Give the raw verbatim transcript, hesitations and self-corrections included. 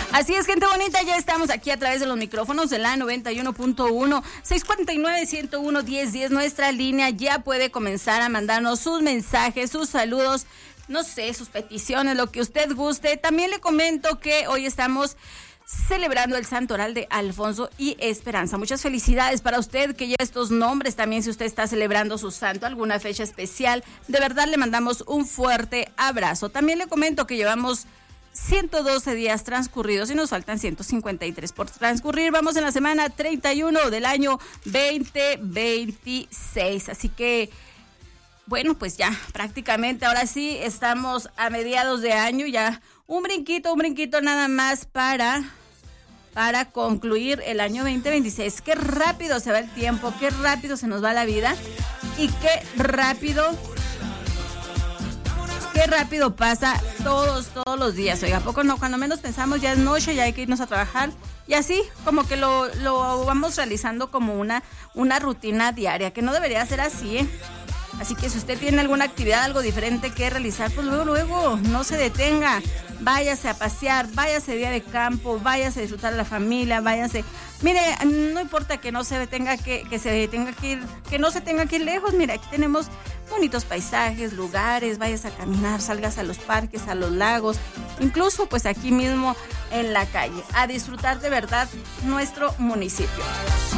Así es, gente bonita, ya estamos aquí a través de los micrófonos de la noventa y uno punto uno, seis cuatro nueve, uno cero uno, diez diez, nuestra línea. Ya puede comenzar a mandarnos sus mensajes, sus saludos, no sé, sus peticiones, lo que usted guste. También le comento que hoy estamos celebrando el santoral de Alfonso y Esperanza. Muchas felicidades para usted que lleva estos nombres. También si usted está celebrando su santo, alguna fecha especial, de verdad le mandamos un fuerte abrazo. También le comento que llevamos ciento doce días transcurridos y nos faltan ciento cincuenta y tres por transcurrir. Vamos en la semana treinta y uno del año veinte veintiséis. Así que, bueno, pues ya prácticamente ahora sí estamos a mediados de año. Ya un brinquito, un brinquito nada más para... para concluir el año veinte veintiséis. Qué rápido se va el tiempo, qué rápido se nos va la vida y qué rápido, qué rápido pasa todos, todos los días. Oiga, ¿a poco no? Cuando menos pensamos ya es noche, ya hay que irnos a trabajar y así como que lo, lo vamos realizando como una, una rutina diaria, que no debería ser así, ¿eh? Así que si usted tiene alguna actividad, algo diferente que realizar, pues luego, luego, no se detenga. Váyase a pasear, váyase día de campo, váyase a disfrutar a la familia, váyase. Mire, no importa que no se tenga que, que se tenga que ir, que no se tenga que ir lejos. Mire, aquí tenemos bonitos paisajes, lugares, váyase a caminar, salgas a los parques, a los lagos, incluso pues aquí mismo en la calle, a disfrutar de verdad nuestro municipio.